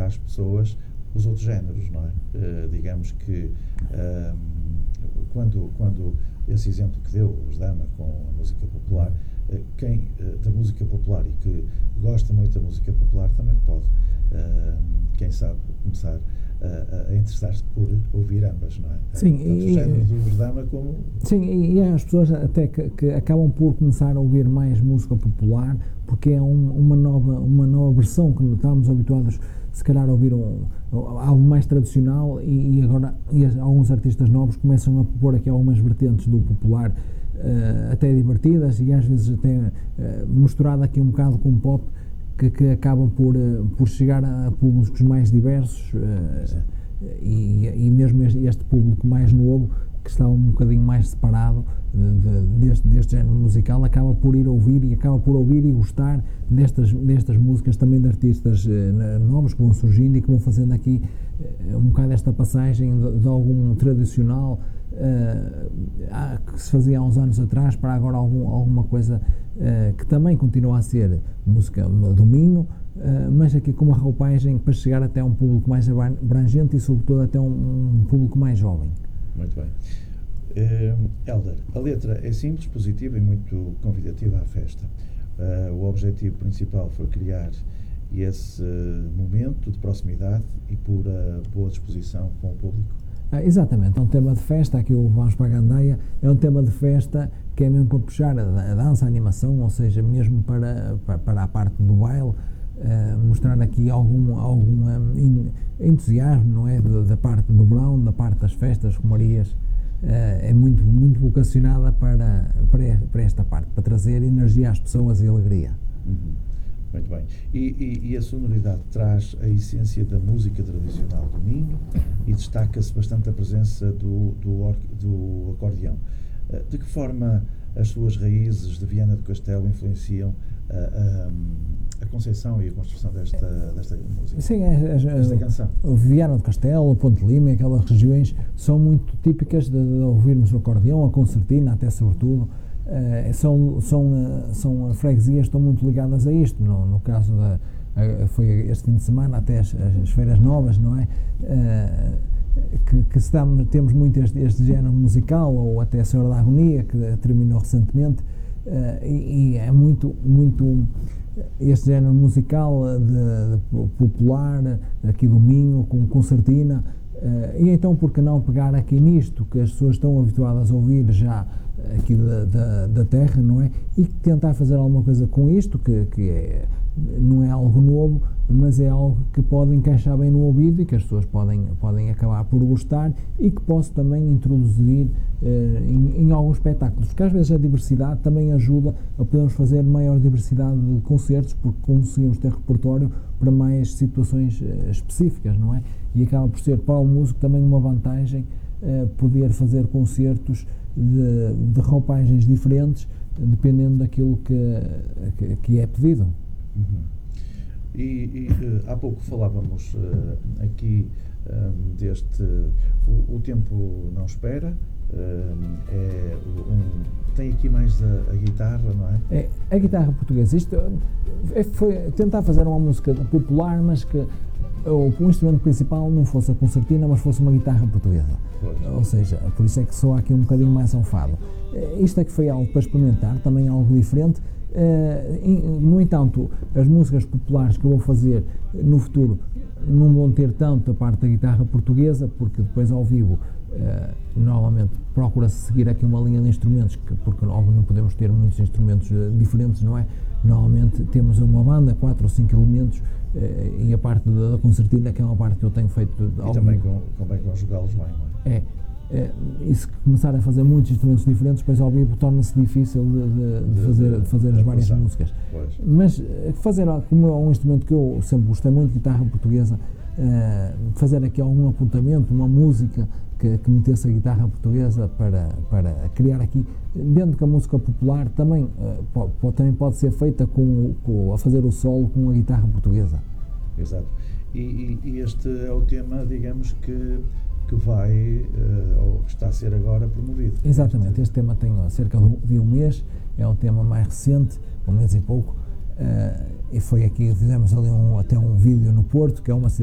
às pessoas os outros géneros, não é? Digamos que quando esse exemplo que deu, os Dama, com a música popular, quem da música popular e que gosta muito da música popular também pode, quem sabe, começar a interessar-se por ouvir ambas, não é? Sim, tanto o género dos Dama como... Sim, e há as pessoas até que acabam por começar a ouvir mais música popular, porque é uma nova versão que não estávamos habituados, se calhar, a ouvir algo mais tradicional, e agora alguns artistas novos começam a pôr aqui algumas vertentes do popular, até divertidas, e às vezes até misturado aqui um bocado com pop, que acabam por chegar a públicos mais diversos, e mesmo este público mais novo, que está um bocadinho mais separado deste género musical, acaba por ir ouvir e gostar destas músicas também de artistas novos que vão surgindo e que vão fazendo aqui um bocado esta passagem de algum tradicional que se fazia há uns anos atrás para agora alguma coisa que também continua a ser música do Minho, mas aqui com uma roupagem para chegar até um público mais abrangente e sobretudo até um público mais jovem. Muito bem. Hélder, a letra é simples, positiva e muito convidativa à festa. O objetivo principal foi criar esse momento de proximidade e pura boa disposição com o público. Exatamente, é um tema de festa. Aqui o Vamos para a Gandeia é um tema de festa que é mesmo para puxar a dança, a animação, ou seja, mesmo para a parte do baile, mostrar aqui algum entusiasmo, não é? Da parte do verão, da parte das festas, romarias. É muito vocacionada para esta parte, para trazer energia às pessoas e alegria. Muito bem. E a sonoridade traz a essência da música tradicional do Minho e destaca-se bastante a presença do acordeão. De que forma as suas raízes de Viana do Castelo influenciam a concepção e a construção desta música? Sim, esta canção. Viana do Castelo, Ponte de Lima, aquelas regiões são muito típicas de ouvirmos o acordeão, a concertina, até sobretudo. São freguesias que estão muito ligadas a isto. No caso foi este fim de semana até as feiras novas, não é? Temos muito este género musical, ou até a Senhora da Agonia, que terminou recentemente, e é muito este género musical de popular aqui do Minho, com concertina, e então por que não pegar aqui nisto que as pessoas estão habituadas a ouvir já aqui da terra, não é? E tentar fazer alguma coisa com isto, que não é algo novo, mas é algo que pode encaixar bem no ouvido e que as pessoas podem acabar por gostar, e que posso também introduzir em alguns espetáculos, porque às vezes a diversidade também ajuda a podermos fazer maior diversidade de concertos, porque conseguimos ter repertório para mais situações específicas, não é? E acaba por ser para o músico também uma vantagem poder fazer concertos de roupagens diferentes, dependendo daquilo que é pedido. E há pouco falávamos aqui deste o tempo não espera, tem aqui mais a guitarra, não é? A guitarra portuguesa. Isto foi tentar fazer uma música popular, mas que o instrumento principal não fosse a concertina, mas fosse uma guitarra portuguesa. Pois. Ou seja, por isso é que soa aqui um bocadinho mais ao fado. Isto é que foi algo para experimentar, também algo diferente. No entanto, as músicas populares que eu vou fazer no futuro não vão ter tanto a parte da guitarra portuguesa, porque depois ao vivo normalmente procura-se seguir aqui uma linha de instrumentos, porque óbvio não podemos ter muitos instrumentos diferentes, não é? Normalmente temos uma banda, 4 ou 5 elementos, e a parte da concertina, que é uma parte que eu tenho feito. E também convém conjugá-los bem, não é? E se começar a fazer muitos instrumentos diferentes, depois ao vivo torna-se difícil de fazer as várias músicas. Pois. Mas fazer, como é um instrumento que eu sempre gostei muito, guitarra portuguesa, fazer aqui algum apontamento, uma música que metesse a guitarra portuguesa para criar aqui, vendo que a música popular também pode ser feita a fazer o solo com a guitarra portuguesa. Exato. E este é o tema, digamos, que vai, ou que está a ser agora promovido. Exatamente, este tema tem cerca de um mês, é um tema mais recente, um mês e pouco, e foi aqui, fizemos ali até um vídeo no Porto, que é uma cidade